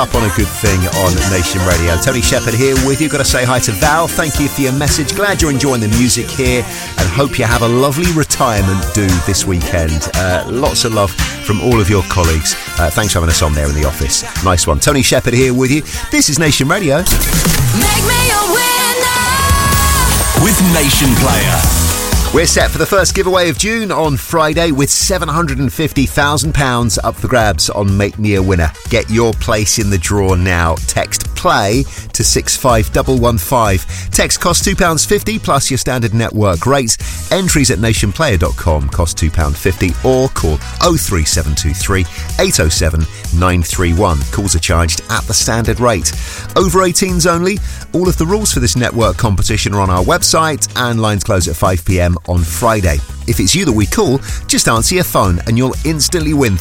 Up on a good thing on Nation Radio. Tony Shepherd here with you. Got to say hi to Val. Thank you for your message. Glad you're enjoying the music here and hope you have a lovely retirement do this weekend. Lots of love from all of your colleagues. Thanks for having us on there in the office. Nice one. Tony Shepherd here with you. This is Nation Radio. Make me a winner with Nation Player. We're set for the first giveaway of June on Friday with £750,000 up for grabs on Make Me a Winner. Get your place in the draw now. Text PLAY to 65115. Text costs £2.50 plus your standard network rates. Entries at nationplayer.com cost £2.50 or call 03723 807 931. Calls are charged at the standard rate. Over 18s only. All of the rules for this network competition are on our website and lines close at 5 p.m. on Friday. If it's you that we call, just answer your phone and you'll instantly win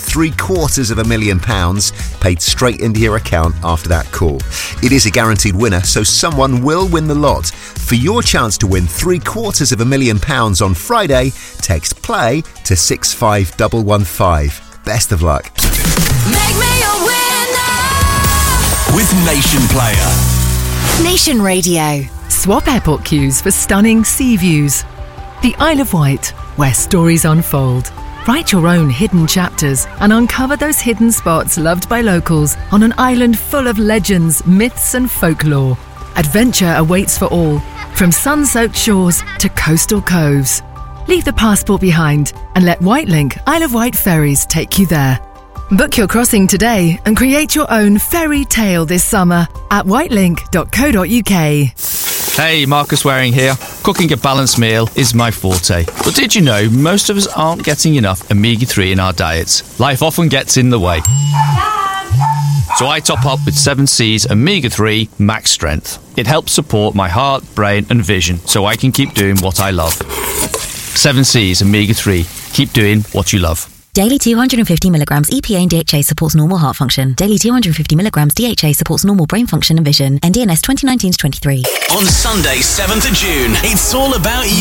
£750,000 paid straight into your account after that call. It is a guaranteed winner, so someone will win the lot. For your chance to win £750,000 on Friday, text PLAY to 65115. Best of luck. Make me a winner with Nation Player. Nation Radio. Swap airport queues for stunning sea views. The Isle of Wight, where stories unfold. Write your own hidden chapters and uncover those hidden spots loved by locals on an island full of legends, myths and folklore. Adventure awaits for all, from sun-soaked shores to coastal coves. Leave the passport behind and let Wightlink Isle of Wight ferries take you there. Book your crossing today and create your own fairy tale this summer at wightlink.co.uk. Hey, Marcus Waring here. Cooking a balanced meal is my forte. But did you know most of us aren't getting enough omega-3 in our diets? Life often gets in the way. So I top up with 7C's Omega-3 Max Strength. It helps support my heart, brain and vision so I can keep doing what I love. 7C's Omega-3. Keep doing what you love. Daily 250mg EPA and DHA supports normal heart function. Daily 250mg DHA supports normal brain function and vision. NDNS 2019-23. On Sunday, 7th of June, it's all about you.